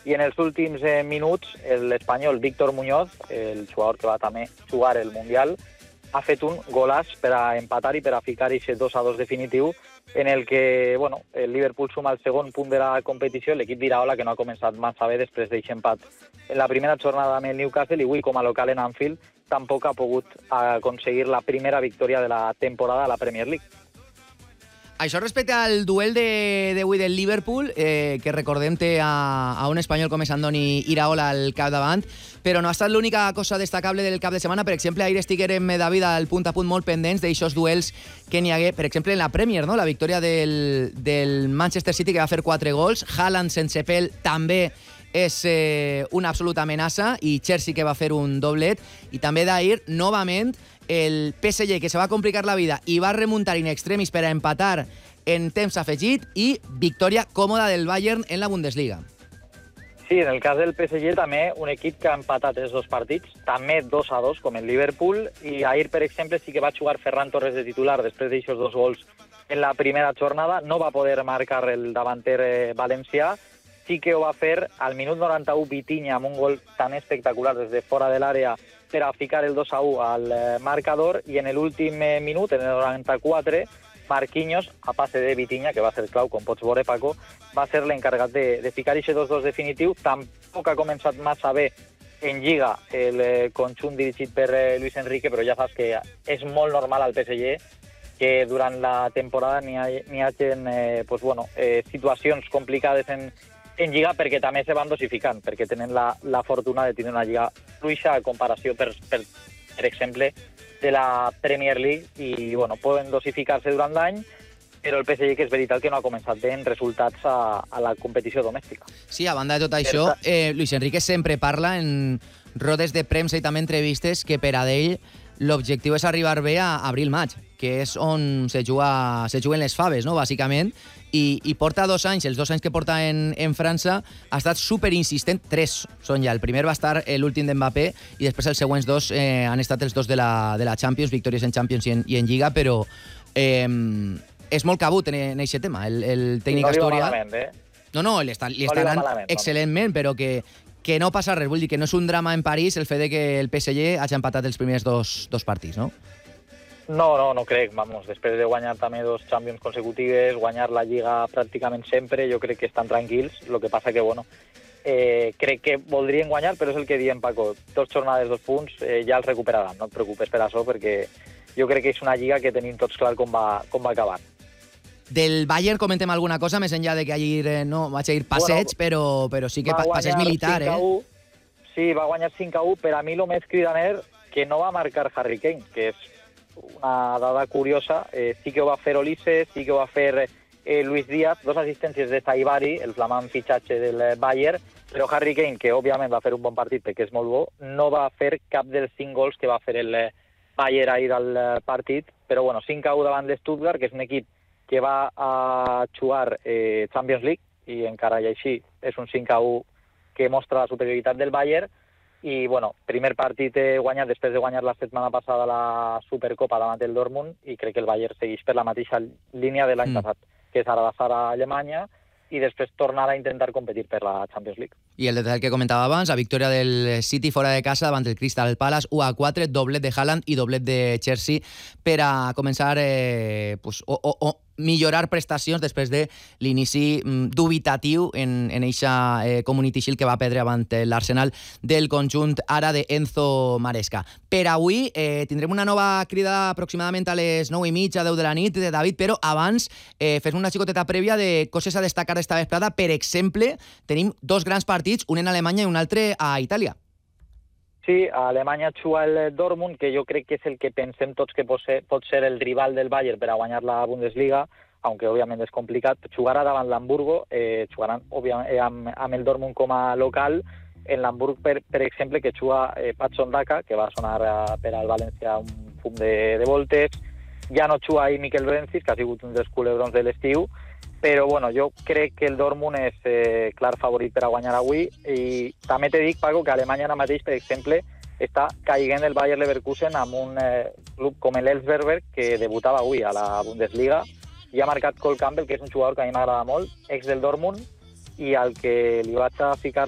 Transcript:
i en els últims minuts l'espanyol Víctor Muñoz, el jugador que va també jugar el Mundial, ha fet un golaç per a empatar i per a ficar aquest 2-2 definitiu en el que el Liverpool suma el segon punt de la competició, l'equip d'Iraola que no ha començat massa bé després d'aquest empat en la primera jornada amb el Newcastle, i avui com a local en Anfield tampoc ha pogut aconseguir la primera victòria de la temporada a la Premier League. Això respecte al duel d'avui del Liverpool, que recordem té a un espanyol com és Andoni Iraola al capdavant, però no ha estat l'única cosa destacable del cap de setmana. Per exemple, ahir estiguérem, David, al punt a punt molt pendents d'aixòs duels que n'hi hagué, per exemple, en la Premier, no? La victòria del Manchester City, que va fer 4 gols. Haaland, sense pèl, també és una absoluta amenaça, i Chelsea, que va fer un doblet. I també d'ahir, novament, el PSG, que se va complicar la vida i va remuntar in extremis per a empatar en temps afegit, i victòria còmoda del Bayern en la Bundesliga. Sí, en el cas del PSG també un equip que ha empatat els dos partits, també 2-2 com el Liverpool, i ahir, per exemple, sí que va jugar Ferran Torres de titular després d'aixòs 2 gols en la primera jornada. No va poder marcar el davanter valencià, sí que ho va fer al minut 91 Vitinha amb un gol tan espectacular des de fora de l'àrea per a ficar el 2-1 al marcador, i en l'últim minut, en el 94, Marquinhos, a passe de Vitinha, que va ser clau, com pots veure, Paco, va ser l'encarregat de ficar aquest 2-2 definitiu. Tampoc ha començat massa bé en Lliga el conjunt dirigit per Luis Enrique, però ja saps que és molt normal al PSG que durant la temporada n'hi hagi situacions complicades en Lliga, perquè també se van dosificant, perquè tenen la fortuna de tenir una Lliga fluixa a comparació, per exemple, de la Premier League, i poden dosificar-se durant l'any, però el PSG, que és veritat que no ha començat bé en resultats a la competició domèstica. Sí, a banda de tot això, Luis Enrique sempre parla en rodes de premsa i també entrevistes que per a ell l'objectiu és arribar bé a abril-maig, que és on se juguen les faves, no?, bàsicament, i porta 2 anys, els 2 anys que porta en França, ha estat superinsistent. 3 són ja. El primer va estar l'últim d'Mbappé, i després els següents 2 han estat els 2 de la Champions, victòries en Champions i en Lliga, però és molt cabut en aquest tema. El tècnic asturià... No, li està anant excel·lentment, però que no passa res. Vull dir que no és un drama en París el fet de que el PSG hagi empatat els primers dos partits, no? No crec. Després de guanyar també 2 Champions consecutives, guanyar la Lliga pràcticament sempre, jo crec que estan tranquils. El que passa que, crec que voldrien guanyar, però és el que diem, Paco. 2 jornades, 2 punts, ja els recuperaran. No et preocupes per això, perquè jo crec que és una Lliga que tenim tots clar com va acabar. Del Bayern comentem alguna cosa, més enllà de que ahir no vaig a ir passeig, però sí que passeig militar, Sí, va guanyar 5-1, per a mi el més cridaner que no va marcar Harry Kane, que és una dada curiosa. Sí que ho va fer Olise, sí que ho va fer Luis Díaz, 2 assistències de Saibari, el flamant fitxatge del Bayern, però Harry Kane, que òbviament va fer un bon partit perquè és molt bo, no va fer cap dels 5 gols que va fer el Bayern ahir al partit, però 5-1 davant de Stuttgart, que és un equip que va a jugar Champions League, i encara i així és un 5-1 que mostra la superioritat del Bayern. I, primer partit guanyat després de guanyar la setmana passada la Supercopa davant del Dortmund, i crec que el Bayern segueix per la mateixa línia de l'any passat, que és arrasar a Alemanya i després tornar a intentar competir per la Champions League. I el detall que comentava abans, la victòria del City fora de casa davant del Crystal Palace, 1-4, doblet de Haaland i doblet de Chelsea, per a començar millorar prestacions després de l'inici dubitatiu en eixa Community Shield que va perdre davant l'Arsenal del conjunt ara de Enzo Maresca. Per avui tindrem una nova crida aproximadament a les 9:30, 10 de la nit, David, però abans fes una xicoteta prèvia de coses a destacar d'esta vesprada. Per exemple, tenim 2 grans partits, un en Alemanya i un altre a Itàlia. Sí, a Alemanya juga el Dortmund, que jo crec que és el que pensem tots que pot ser el rival del Bayern per a guanyar la Bundesliga, aunque òbviament és complicat. Jugarà davant l'Hamburgo, jugaran amb el Dortmund com a local. En l'Hamburg, per exemple, que juga Patson Daka, que va sonar per al València un fum de voltes. Ja no juga ahir Mikel Benzic, que ha sigut un dels culebrons de l'estiu, però jo crec que el Dortmund és clar favorit per a guanyar avui. I també te dic, Paco, que Alemanya ara mateix, per exemple, està caiguent el Bayer Leverkusen amb un club com l'Elfsberg, que debutava avui a la Bundesliga, i ha marcat Cole Campbell, que és un jugador que a mi m'agrada molt, ex del Dortmund, i al que li vaig a ficar